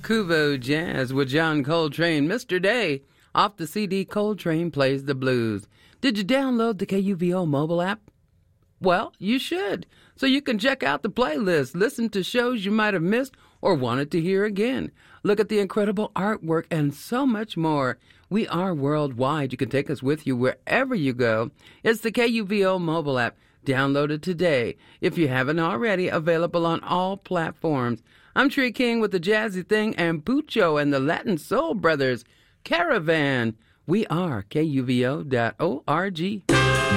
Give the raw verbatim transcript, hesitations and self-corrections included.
Kuvo Jazz with John Coltrane, Mister Day, off the C D Coltrane Plays the Blues. Did you download the K U V O mobile app? Well, you should, so you can check out the playlist, listen to shows you might have missed or wanted to hear again. Look at the incredible artwork and so much more. We are worldwide. You can take us with you wherever you go. It's the K U V O mobile app. Download it today. If you haven't already, available on all platforms. I'm Tree King with the Jazzy Thing and Pucho and the Latin Soul Brothers. Caravan. We are K U V O dot org.